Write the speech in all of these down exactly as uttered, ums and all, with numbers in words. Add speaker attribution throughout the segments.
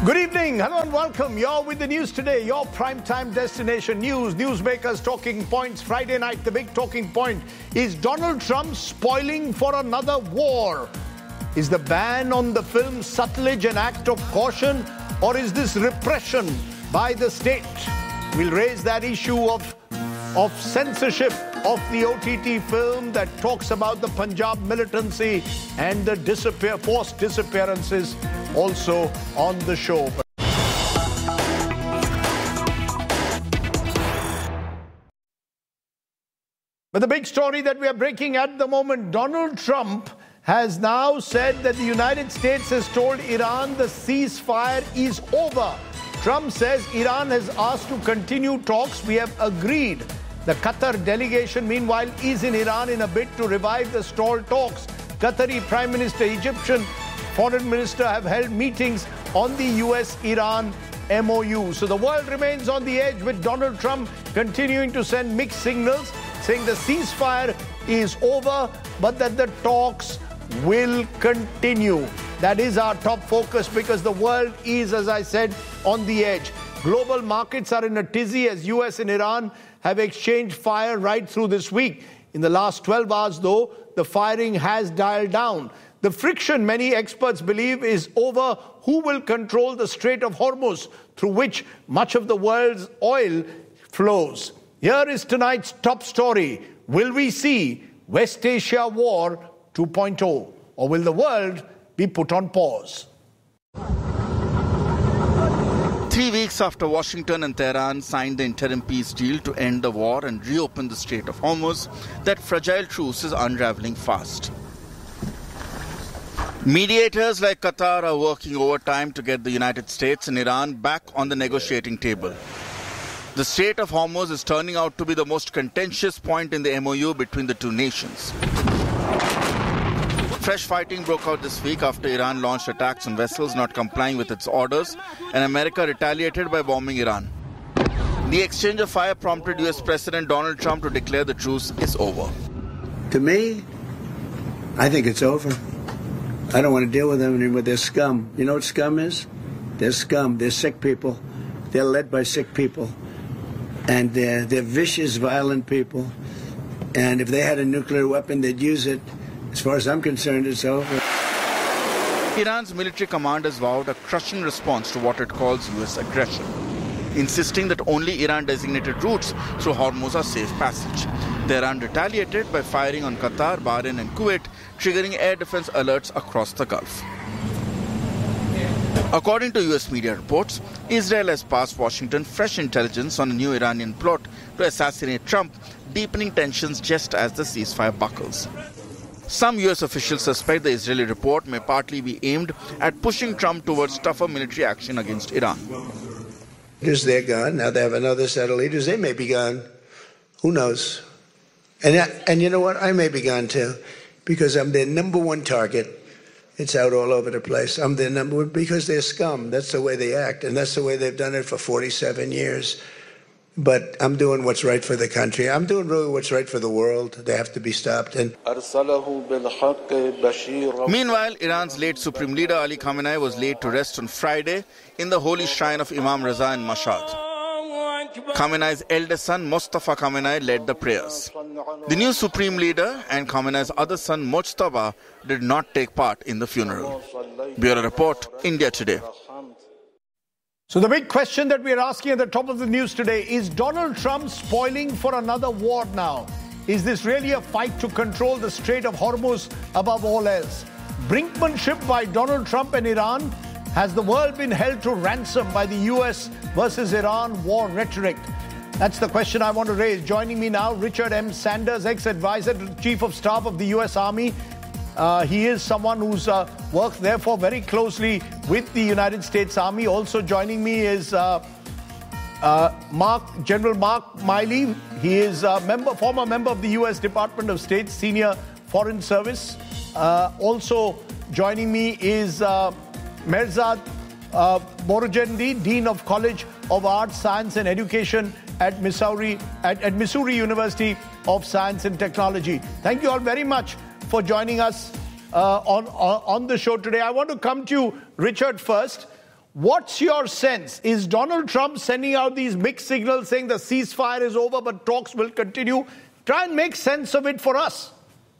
Speaker 1: Good evening. Hello and welcome. You're with the news today, your primetime destination news. Newsmakers talking points. Friday night, the big talking point is Donald Trump spoiling for another war. Is the ban on the film Satluj an act of caution, or is this repression by the state? We'll raise that issue of, of censorship of the O T T film that talks about the Punjab militancy and the disappear, forced disappearances also on the show. But the big story that we are breaking at the moment, Donald Trump has now said that the United States has told Iran the ceasefire is over. Trump says Iran has asked to continue talks. We have agreed. The Qatar delegation, meanwhile, is in Iran in a bid to revive the stalled talks. Qatari Prime Minister, Egyptian Foreign Minister have held meetings on the U S Iran M O U. So the world remains on the edge with Donald Trump continuing to send mixed signals, saying the ceasefire is over, but that the talks will continue. That is our top focus because the world is, as I said, on the edge. Global markets are in a tizzy as U S and Iran have exchanged fire right through this week. In the last twelve hours, though, the firing has dialed down. The friction, many experts believe, is over who will control the Strait of Hormuz, through which much of the world's oil flows. Here is tonight's top story. Will we see West Asia War two point oh, or will the world be put on pause?
Speaker 2: Three weeks after Washington and Tehran signed the interim peace deal to end the war and reopen the Strait of Hormuz, that fragile truce is unraveling fast. Mediators like Qatar are working overtime to get the United States and Iran back on the negotiating table. The Strait of Hormuz is turning out to be the most contentious point in the M O U between the two nations. Fresh fighting broke out this week after Iran launched attacks on vessels not complying with its orders, and America retaliated by bombing Iran. The exchange of fire prompted U S President Donald Trump to declare the truce is over.
Speaker 3: To me, I think it's over. I don't want to deal with them anymore. They're scum. You know what scum is? They're scum. They're sick people. They're led by sick people. And they're, they're vicious, violent people. And if they had a nuclear weapon, they'd use it. As far as I'm concerned, it's over.
Speaker 2: Iran's military command has vowed a crushing response to what it calls U S aggression, insisting that only Iran-designated routes through Hormuz are safe passage. Tehran retaliated by firing on Qatar, Bahrain and Kuwait, triggering air defense alerts across the Gulf. According to U S media reports, Israel has passed Washington fresh intelligence on a new Iranian plot to assassinate Trump, deepening tensions just as the ceasefire buckles. Some U S officials suspect the Israeli report may partly be aimed at pushing Trump towards tougher military action against Iran.
Speaker 3: Leaders, they're gone. Now they have another set of leaders. They may be gone. Who knows? And, and you know what? I may be gone too, because I'm their number one target. It's out all over the place. I'm their number one because they're scum. That's the way they act, and that's the way they've done it for forty-seven years. But I'm doing what's right for the country. I'm doing really what's right for the world. They have to be stopped. And
Speaker 2: meanwhile, Iran's late Supreme Leader Ali Khamenei was laid to rest on Friday in the holy shrine of Imam Raza in Mashhad. Khamenei's eldest son, Mustafa Khamenei, led the prayers. The new Supreme Leader and Khamenei's other son, Mojtaba, did not take part in the funeral. Bureau Report, India Today.
Speaker 1: So the big question that we are asking at the top of the news today, is Donald Trump spoiling for another war now? Is this really a fight to control the Strait of Hormuz above all else? Brinkmanship by Donald Trump and Iran? Has the world been held to ransom by the U S versus Iran war rhetoric? That's the question I want to raise. Joining me now, Richard M. Sanders, ex-advisor to the Chief of Staff of the U S Army. Uh, he is someone who's uh, worked, therefore, very closely with the United States Army. Also joining me is uh, uh, Mark, General Mark Miley. He is a member, former member of the U S Department of State, Senior Foreign Service. Uh, also joining me is uh, Merzad uh, Borojendi, Dean of College of Arts, Science and Education at Missouri, at, at Missouri University of Science and Technology. Thank you all very much for joining us uh, on, on, on the show today. I want to come to you, Richard, first. What's your sense? Is Donald Trump sending out these mixed signals saying the ceasefire is over but talks will continue? Try and make sense of it for us.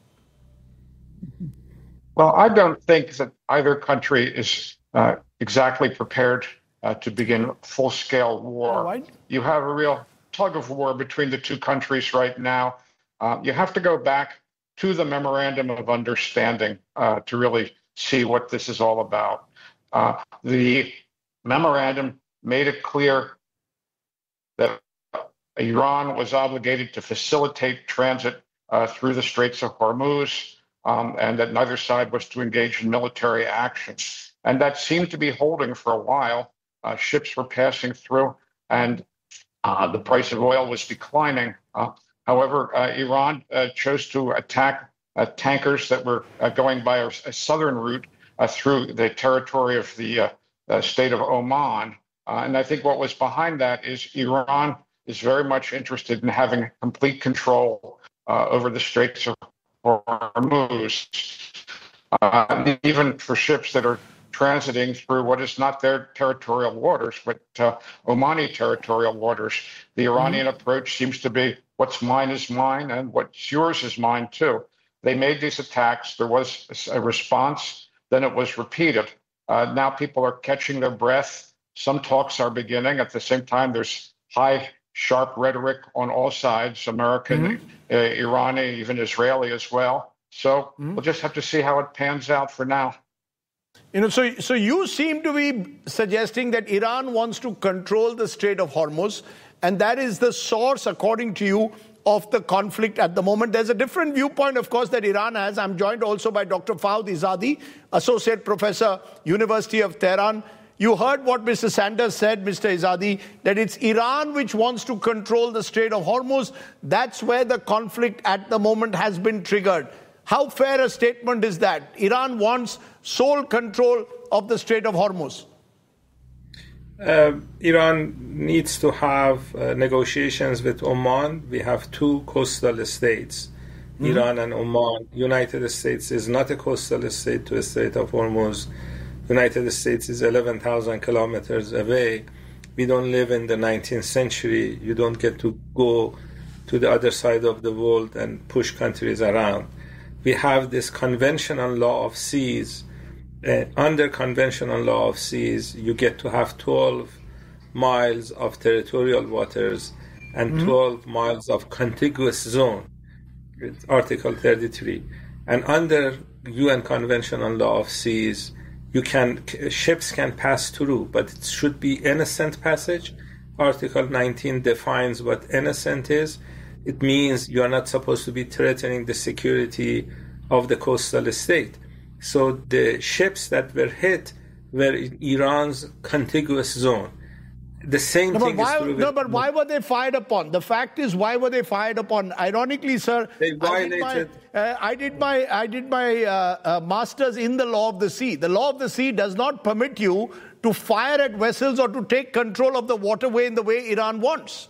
Speaker 4: Well, I don't think that either country is uh, exactly prepared uh, to begin full-scale war.
Speaker 1: Right.
Speaker 4: You have a real tug of war between the two countries right now. Uh, you have to go back to the Memorandum of Understanding uh, to really see what this is all about. Uh, the memorandum made it clear that Iran was obligated to facilitate transit uh, through the Straits of Hormuz, um, and that neither side was to engage in military action. And that seemed to be holding for a while. Uh, ships were passing through, and uh, the price of oil was declining. Uh, however, uh, Iran uh, chose to attack uh, tankers that were uh, going by a, a southern route uh, through the territory of the uh, uh, state of Oman. Uh, and I think what was behind that is Iran is very much interested in having complete control uh, over the Straits of Hormuz, uh, even for ships that are transiting through what is not their territorial waters, but uh, Omani territorial waters. The Iranian mm-hmm. approach seems to be what's mine is mine and what's yours is mine too. They made these attacks. There was a response. Then it was repeated. Uh, now people are catching their breath. Some talks are beginning. At the same time, there's high, sharp rhetoric on all sides, American, mm-hmm. uh, Iranian, even Israeli as well. So mm-hmm. we'll just have to see how it pans out for now.
Speaker 1: You know, so, so you seem to be suggesting that Iran wants to control the Strait of Hormuz, and that is the source, according to you, of the conflict at the moment. There's a different viewpoint, of course, that Iran has. I'm joined also by Doctor Fawad Izadi, Associate Professor, University of Tehran. You heard what Mister Sanders said, Mister Izadi, that it's Iran which wants to control the Strait of Hormuz. That's where the conflict at the moment has been triggered. How fair a statement is that? Iran wants sole control of the Strait of Hormuz.
Speaker 5: Uh, Iran needs to have uh, negotiations with Oman. We have two coastal states, mm-hmm. Iran and Oman. United States is not a coastal state to the Strait of Hormuz. United States is eleven thousand kilometers away. We don't live in the nineteenth century. You don't get to go to the other side of the world and push countries around. We have this conventional law of seas. Uh, under conventional law of seas, you get to have twelve miles of territorial waters and mm-hmm. twelve miles of contiguous zone. It's Article thirty-three. And under U N conventional law of seas, you can ships can pass through, but it should be innocent passage. Article nineteen defines what innocent is. It means you are not supposed to be threatening the security of the coastal state. So the ships that were hit were in Iran's contiguous zone. The same
Speaker 1: no,
Speaker 5: thing
Speaker 1: why,
Speaker 5: is true.
Speaker 1: No, but why were they fired upon? The fact is, why were they fired upon? Ironically, sir,
Speaker 5: they violated.
Speaker 1: I did my, uh, I did my, I did my uh, uh, master's in the law of the sea. The law of the sea does not permit you to fire at vessels or to take control of the waterway in the way Iran wants.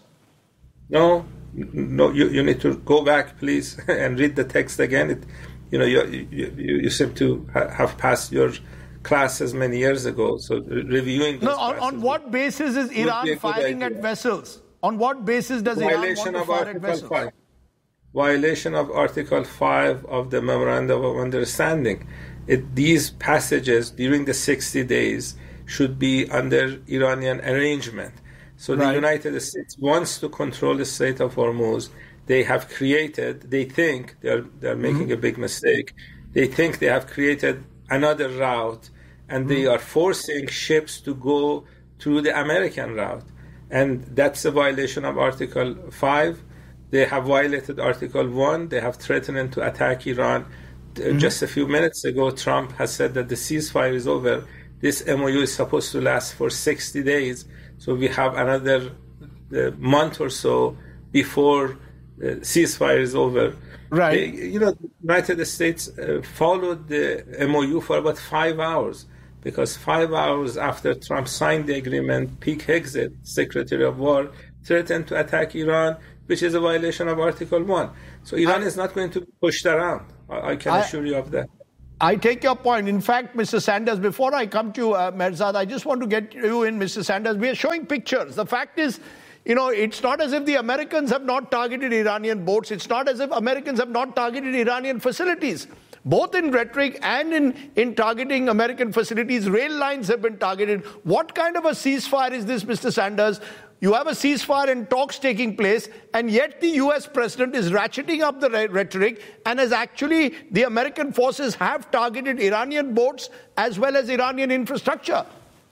Speaker 5: No, no, you, you need to go back, please, and read the text again. It, you know, you, you, you seem to have passed your classes many years ago, so reviewing those
Speaker 1: No, on, on what basis is Iran firing at vessels? On what basis does
Speaker 5: Violation
Speaker 1: Iran want to fire
Speaker 5: Article
Speaker 1: at vessels?
Speaker 5: five. Violation of Article five of the Memorandum of Understanding. It, these passages during the sixty days should be under Iranian arrangement. So right. The United States wants to control the Strait of Hormuz. They have created, they think, they're, they're making mm-hmm. a big mistake, they think they have created another route, and they are forcing ships to go through the American route. And that's a violation of Article five. They have violated Article one. They have threatened to attack Iran. Mm-hmm. Just a few minutes ago, Trump has said that the ceasefire is over. This M O U is supposed to last for sixty days. So we have another uh, month or so before the ceasefire is over.
Speaker 1: Right.
Speaker 5: They, you know, the United States uh, followed the M O U for about five hours because five hours after Trump signed the agreement, Pete Hegseth, Secretary of War, threatened to attack Iran, which is a violation of Article one. So Iran I, is not going to be pushed around. I, I can I, assure you of that.
Speaker 1: I take your point. In fact, Mister Sanders, before I come to you, uh, Mehrzad, I just want to get you in, Mister Sanders. We are showing pictures. The fact is, you know, it's not as if the Americans have not targeted Iranian boats. It's not as if Americans have not targeted Iranian facilities. Both in rhetoric and in, in targeting American facilities, rail lines have been targeted. What kind of a ceasefire is this, Mister Sanders? You have a ceasefire and talks taking place, and yet the U S president is ratcheting up the rhetoric and has actually, the American forces have targeted Iranian boats as well as Iranian infrastructure.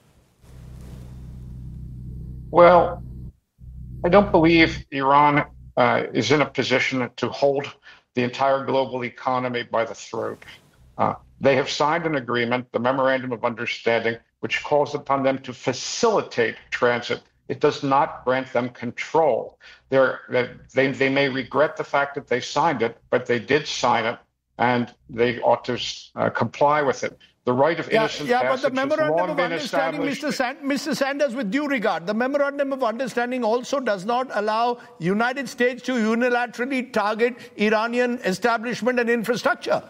Speaker 4: Well, I don't believe Iran uh, is in a position to hold the entire global economy by the throat. Uh, they have signed an agreement, the Memorandum of Understanding, which calls upon them to facilitate transit. It does not grant them control. They're, they, they may regret the fact that they signed it, but they did sign it, and they ought to uh, comply with it. The right of innocent
Speaker 1: yeah, yeah,
Speaker 4: passage
Speaker 1: but the memorandum
Speaker 4: has long
Speaker 1: of
Speaker 4: been
Speaker 1: understanding,
Speaker 4: established.
Speaker 1: Mister San, Mister Sanders, with due regard, the memorandum of understanding also does not allow United States to unilaterally target Iranian establishment and infrastructure.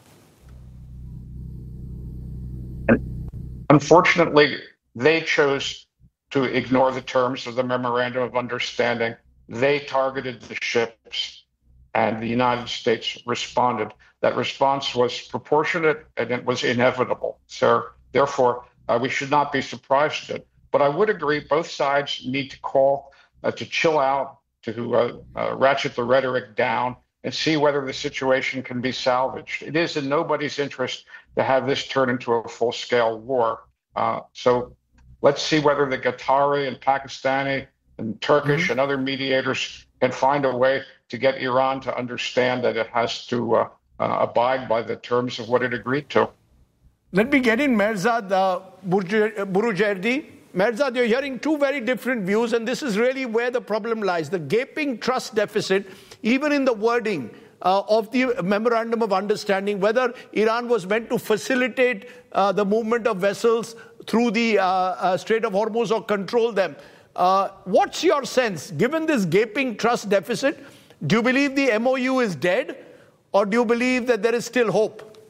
Speaker 4: Unfortunately, they chose to ignore the terms of the Memorandum of Understanding. They targeted the ships, and the United States responded. That response was proportionate, and it was inevitable. So, therefore, uh, we should not be surprised at it. But I would agree both sides need to call uh, to chill out, to uh, uh, ratchet the rhetoric down, and see whether the situation can be salvaged. It is in nobody's interest to have this turn into a full-scale war. Uh, so let's see whether the Qatari and Pakistani and Turkish mm-hmm. and other mediators can find a way to get Iran to understand that it has to uh, uh, abide by the terms of what it agreed to.
Speaker 1: Let me get in Mehrzad uh, Burujerdi. Mehrzad, you're hearing two very different views, and this is really where the problem lies. The gaping trust deficit, even in the wording uh, of the Memorandum of Understanding, whether Iran was meant to facilitate uh, the movement of vessels through the uh, uh, Strait of Hormuz or control them. Uh, what's your sense? Given this gaping trust deficit, do you believe the M O U is dead, or do you believe that there is still hope?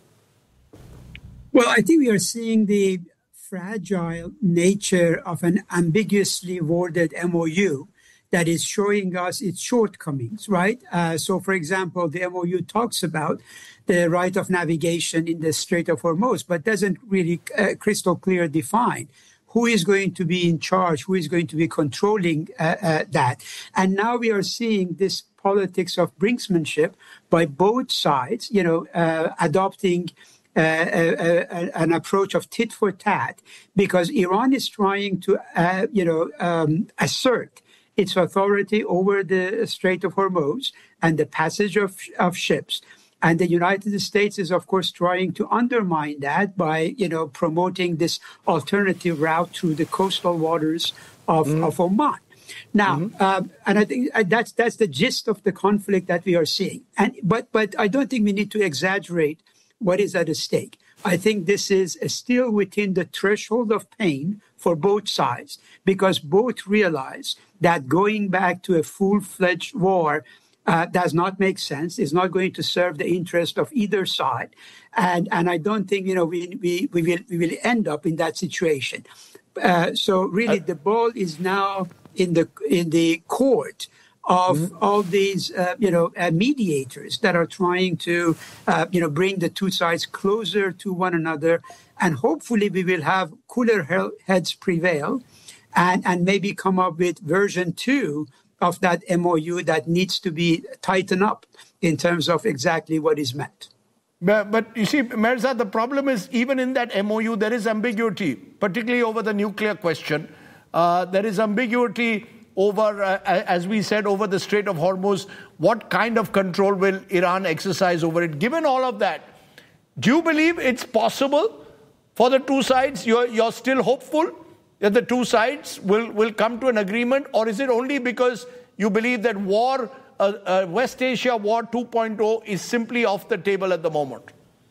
Speaker 6: Well, I think we are seeing the fragile nature of an ambiguously worded M O U that is showing us its shortcomings, right? Uh, so, for example, the M O U talks about the right of navigation in the Strait of Hormuz, but doesn't really uh, crystal clear define who is going to be in charge, who is going to be controlling uh, uh, that. And now we are seeing this politics of brinksmanship by both sides, you know, uh, adopting uh, a, a, an approach of tit for tat, because Iran is trying to, uh, you know, um, assert its authority over the Strait of Hormuz and the passage of, of ships. And the United States is, of course, trying to undermine that by, you know, promoting this alternative route through the coastal waters of, mm-hmm. of Oman. Now, mm-hmm. um, and I think that's that's the gist of the conflict that we are seeing. And but but I don't think we need to exaggerate what is at stake. I think this is still within the threshold of pain for both sides, because both realize that going back to a full-fledged war Uh, does not make sense, is not going to serve the interest of either side. And and I don't think, you know, we we, we will we will end up in that situation. Uh, so really the ball is now in the in the court of mm-hmm. all these, uh, you know, uh, mediators that are trying to, uh, you know, bring the two sides closer to one another. And hopefully we will have cooler heads prevail and, and maybe come up with version two of that M O U that needs to be tightened up in terms of exactly what is meant.
Speaker 1: But, but you see, Mehrzad, the problem is even in that M O U, there is ambiguity, particularly over the nuclear question. Uh, there is ambiguity over, uh, as we said, over the Strait of Hormuz. What kind of control will Iran exercise over it? Given all of that, do you believe it's possible for the two sides? You're, you're still hopeful that the two sides will, will come to an agreement? Or is it only because you believe that war, uh, uh, West Asia War two point oh is simply off the table at the moment?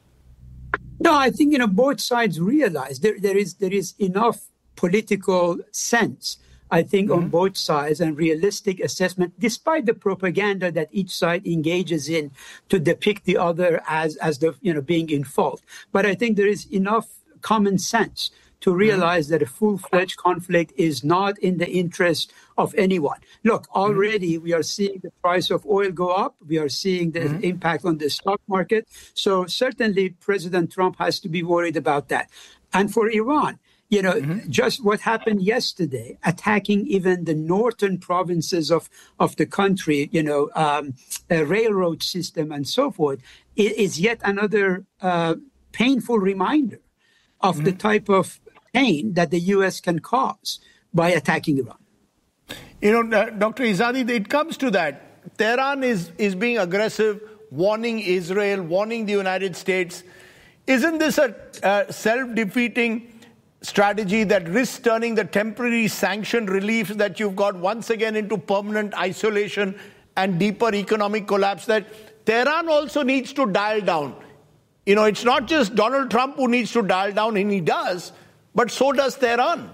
Speaker 6: No, I think, you know, both sides realize there, there is there is enough political sense I think,
Speaker 1: Mm-hmm.
Speaker 6: on both sides, and realistic assessment, despite the propaganda that each side engages in to depict the other as, as the, you know, being in fault. But I think there is enough common sense to realize mm-hmm. that a full-fledged conflict is not in the interest of anyone. Look, already mm-hmm. we are seeing the price of oil go up. We are seeing the mm-hmm. impact on the stock market. So certainly President Trump has to be worried about that. And for Iran, you know, mm-hmm. just what happened yesterday, attacking even the northern provinces of, of the country, you know, um, a railroad system and so forth, is yet another uh, painful reminder of mm-hmm. the type of pain that the U S can cause by attacking Iran.
Speaker 1: You know, uh, Doctor Izadi, it comes to that. Tehran is, is being aggressive, warning Israel, warning the United States. Isn't this a uh, self-defeating strategy that risks turning the temporary sanction relief that you've got once again into permanent isolation and deeper economic collapse, that Tehran also needs to dial down? You know, it's not just Donald Trump who needs to dial down, and he does, but so does Tehran.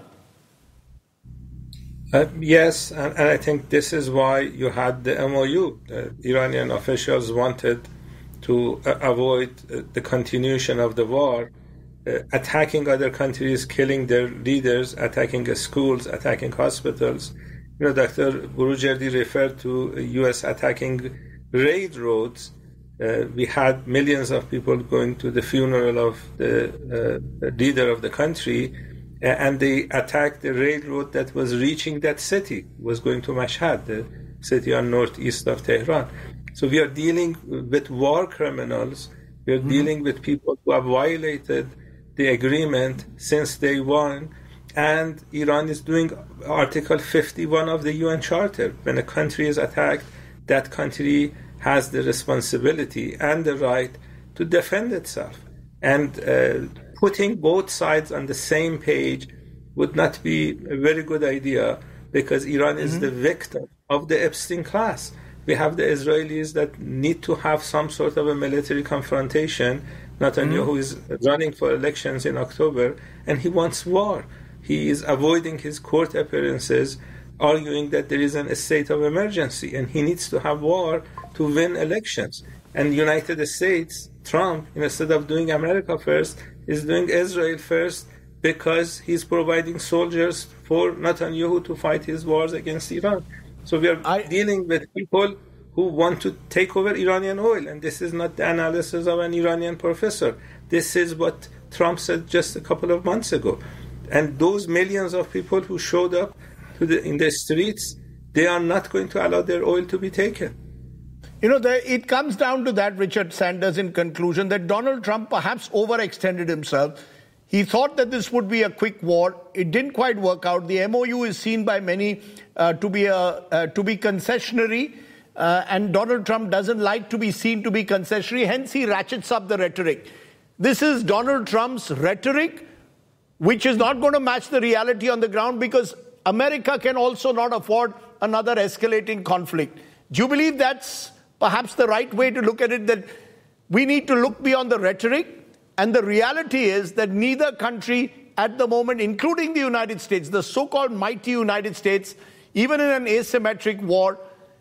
Speaker 5: Uh, yes, and, and I think this is why you had the M O U. The Iranian officials wanted to uh, avoid uh, the continuation of the war, uh, attacking other countries, killing their leaders, attacking uh, schools, attacking hospitals. You know, Doctor Burujerdi referred to uh, U S attacking railroads. Uh, we had millions of people going to the funeral of the uh, leader of the country, uh, and they attacked the railroad that was reaching that city, was going to Mashhad, the city on northeast of Tehran. So we are dealing with war criminals. We are mm-hmm. dealing with people who have violated the agreement since day one. And Iran is doing Article fifty-one of the U N Charter. When a country is attacked, that country has the responsibility and the right to defend itself. And uh, putting both sides on the same page would not be a very good idea, because Iran mm-hmm. is the victim of the Epstein class. We have the Israelis that need to have some sort of a military confrontation. Netanyahu mm-hmm. is running for elections in October, and he wants war. He is avoiding his court appearances, arguing that there is a state of emergency, and he needs to have war to win elections. And the United States, Trump, instead of doing America first, is doing Israel first, because he's providing soldiers for Netanyahu to fight his wars against Iran. So we are I, dealing with people who want to take over Iranian oil, and this is not the analysis of an Iranian professor. This is what Trump said just a couple of months ago. And those millions of people who showed up to the, in the streets, they are not going to allow their oil to be taken.
Speaker 1: You know, the, it comes down to that, Richard Sanders, in conclusion, that Donald Trump perhaps overextended himself. He thought that this would be a quick war. It didn't quite work out. The M O U is seen by many uh, to be a, uh, to be concessionary, uh, and Donald Trump doesn't like to be seen to be concessionary. Hence, he ratchets up the rhetoric. This is Donald Trump's rhetoric, which is not going to match the reality on the ground, because America can also not afford another escalating conflict. Do you believe that's perhaps the right way to look at it, that we need to look beyond the rhetoric? And the reality is that neither country at the moment, including the United States, the so-called mighty United States, even in an asymmetric war,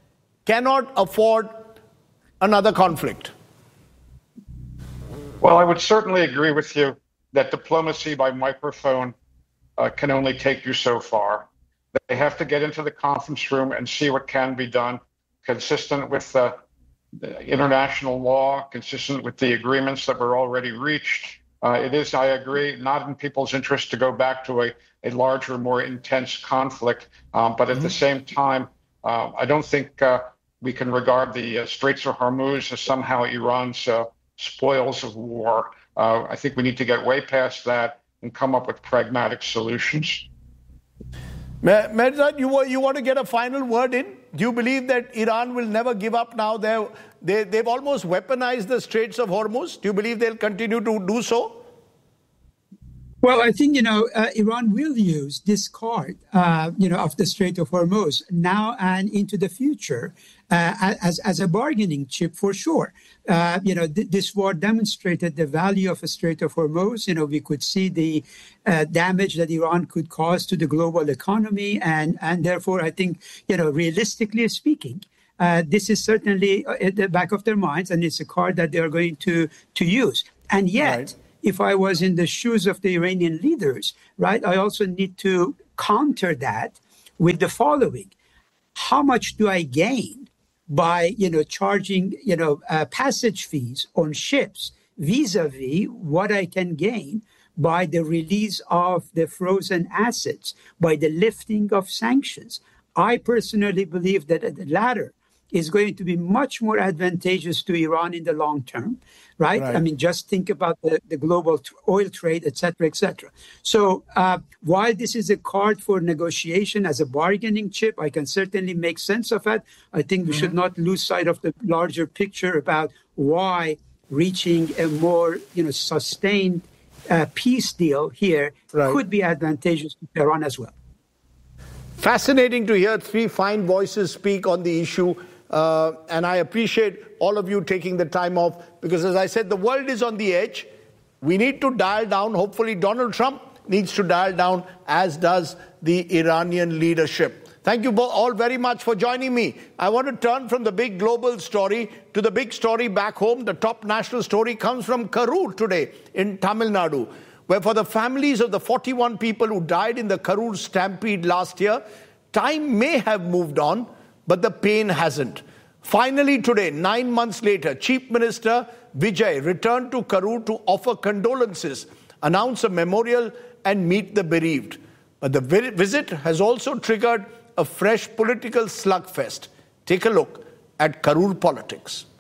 Speaker 1: cannot afford another conflict.
Speaker 4: Well, I would certainly agree with you that diplomacy by microphone uh, can only take you so far. They have to get into the conference room and see what can be done, consistent with uh, the international law, consistent with the agreements that were already reached. Uh, it is, I agree, not in people's interest to go back to a, a larger, more intense conflict. Um, but at mm-hmm. the same time, uh, I don't think uh, we can regard the uh, Straits of Hormuz as somehow Iran's uh, spoils of war. Uh, I think we need to get way past that and come up with pragmatic solutions.
Speaker 1: Mehrzad, you, you want to get a final word in? Do you believe that Iran will never give up now? They're, they, they've almost weaponized the Straits of Hormuz. Do you believe they'll continue to do so?
Speaker 6: Well, I think, you know, uh, Iran will use this card, uh, you know, of the Strait of Hormuz now and into the future uh, as, as a bargaining chip for sure. Uh, you know, th- this war demonstrated the value of the Strait of Hormuz. You know, we could see the uh, damage that Iran could cause to the global economy. And, and therefore, I think, you know, realistically speaking, uh, this is certainly at the back of their minds, and it's a card that they are going to, to use. And yet, right. if I was in the shoes of the Iranian leaders, right, I also need to counter that with the following. How much do I gain by, you know, charging, you know, uh, passage fees on ships vis-a-vis what I can gain by the release of the frozen assets, by the lifting of sanctions? I personally believe that the latter is going to be much more advantageous to Iran in the long term, right? right. I mean, just think about the, the global t- oil trade, et cetera, et cetera. So uh, while this is a card for negotiation as a bargaining chip, I can certainly make sense of it. I think we mm-hmm. should not lose sight of the larger picture about why reaching a more, you know, sustained uh, peace deal here right. could be advantageous to Iran as well.
Speaker 1: Fascinating to hear three fine voices speak on the issue. Uh, and I appreciate all of you taking the time off because, as I said, the world is on the edge. We need to dial down. Hopefully, Donald Trump needs to dial down, as does the Iranian leadership. Thank you all very much for joining me. I want to turn from the big global story to the big story back home. The top national story comes from Karur today in Tamil Nadu, where for the families of the forty-one people who died in the Karur stampede last year, time may have moved on, but the pain hasn't. Finally today, nine months later, Chief Minister Vijay returned to Karur to offer condolences, announce a memorial and meet the bereaved. But the visit has also triggered a fresh political slugfest. Take a look at Karur politics.